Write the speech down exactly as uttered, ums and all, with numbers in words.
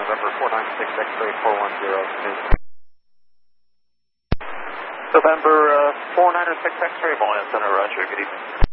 November four nine six X-ray four one zero. November uh, four nine six X-ray, Moline Center, roger, good evening.